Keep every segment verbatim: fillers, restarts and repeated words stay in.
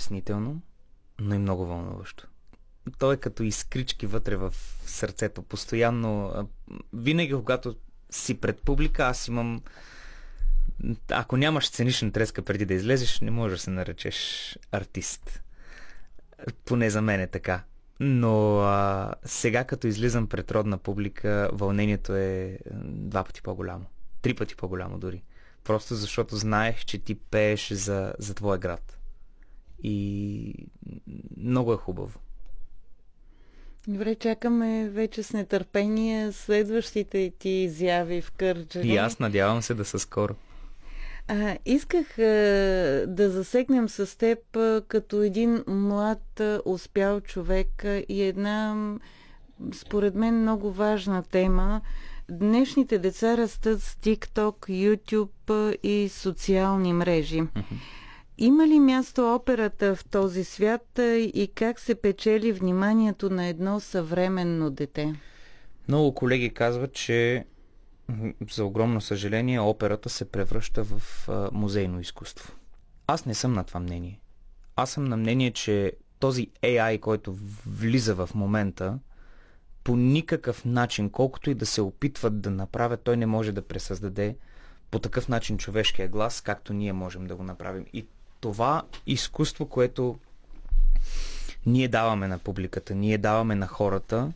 притеснително, но и много вълнуващо. То е като изкрички вътре в сърцето. Постоянно, винаги когато си пред публика, аз имам... Ако нямаш сценична треска преди да излезеш, не можеш да се наречеш артист. Поне за мен е така. Но а, сега, като излизам пред родна публика, вълнението е два пъти по-голямо. Три пъти по-голямо дори. Просто защото знаех, че ти пееш за, за твоя град. И много е хубаво. Добре, чакаме вече с нетърпение следващите ти изяви в Кърджали. И аз надявам се да са скоро. А, исках а, да засегнем с теб а, като един млад а, успял човек а, и една, според мен, много важна тема. Днешните деца растат с TikTok, YouTube а, и социални мрежи. Mm-hmm. Има ли място операта в този свят а, и как се печели вниманието на едно съвременно дете? Много колеги казват, че за огромно съжаление операта се превръща в а, музейно изкуство. Аз не съм на това мнение. Аз съм на мнение, че този Ей Ай, който влиза в момента, по никакъв начин, колкото и да се опитват да направят, той не може да пресъздаде по такъв начин човешкия глас, както ние можем да го направим. И това изкуство, което ние даваме на публиката, ние даваме на хората,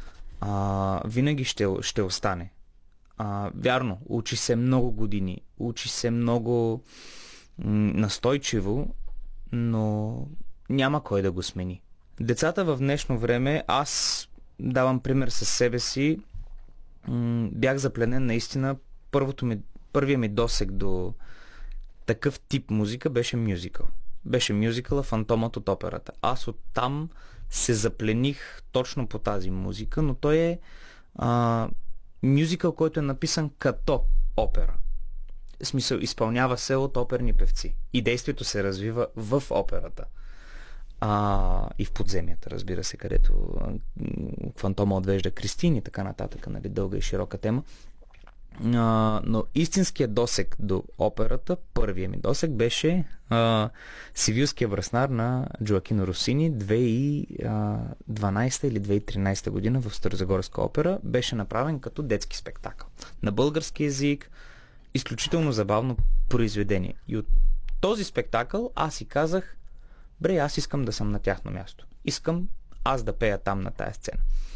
а, винаги ще, ще остане. А, вярно, учи се много години, учи се много м- настойчиво, но няма кой да го смени. Децата в днешно време, аз давам пример със себе си, м- бях запленен наистина. Първото ми, първия ми досег до такъв тип музика беше мюзикъл. Беше мюзикъла Фантомът от операта. Аз оттам се заплених точно по тази музика, но той е а, мюзикъл, който е написан като опера. В смисъл, изпълнява се от оперни певци. И действието се развива в операта. А, и в подземията, разбира се, където Фантома отвежда Кристин и така нататък, нали, дълга и широка тема. А, но истинският досег до операта, първият ми досег, беше а, Сивилския браснар на Джоакино Росини, две хиляди и дванадесета или две хиляди и тринадесета година в Старозагорска опера. Беше направен като детски спектакъл. На български език, изключително забавно произведение. И от този спектакъл аз си казах, бре, аз искам да съм на тяхно място. Искам аз да пея там на тая сцена.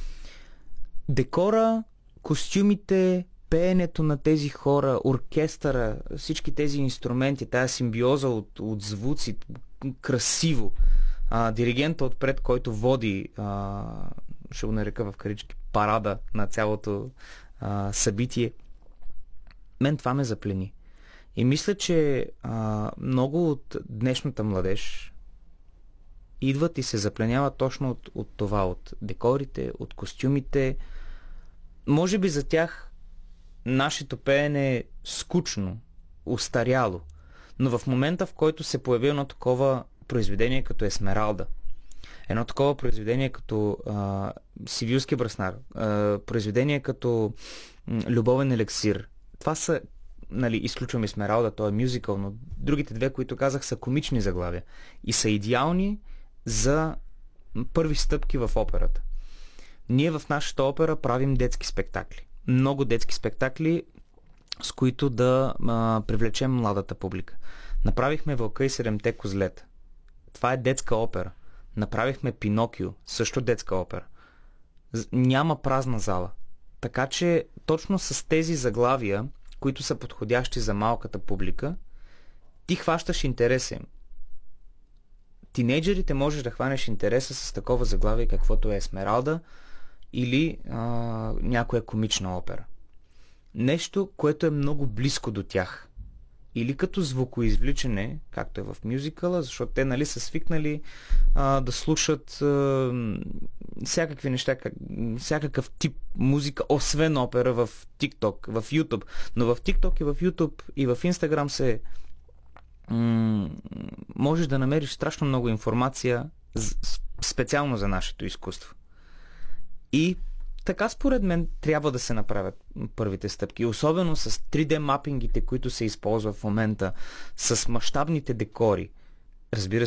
Декора, костюмите, пеенето на тези хора, оркестъра, всички тези инструменти, тая симбиоза от, от звуци, красиво. А, диригента отпред, който води, а, ще го нарека в карички, парада на цялото а, събитие. Мен това ме заплени. И мисля, че а, много от днешната младеж идват и се запленяват точно от, от това, от декорите, от костюмите. Може би за тях нашето пеене е скучно, устаряло, но в момента, в който се появи едно такова произведение като Есмералда, едно такова произведение като а, Сивилски браснар, а, произведение като м, Любовен елексир, това са, нали, изключвам Есмералда, то е мюзикъл, но другите две, които казах, са комични заглавия и са идеални за първи стъпки в операта. Ние в нашата опера правим детски спектакли. Много детски спектакли, с които да а, привлечем младата публика. Направихме Вълка и седемте козлета. Това е детска опера. Направихме Пинокио, също детска опера. Няма празна зала. Така че точно с тези заглавия, които са подходящи за малката публика, ти хващаш интереса им. Тинейджерите можеш да хванеш интереса с такова заглавие, каквото е Есмералда или а, някоя комична опера. Нещо, което е много близко до тях. Или като звукоизвличане, както е в мюзикъла, защото те, нали, са свикнали а, да слушат а, всякакви неща, как, всякакъв тип музика, освен опера в TikTok, в YouTube. Но в TikTok и в YouTube и в Instagram се м- можеш да намериш страшно много информация специално за нашето изкуство. И така, според мен, трябва да се направят първите стъпки. Особено с три Д мапингите, които се използват в момента, с мащабните декори. Разбира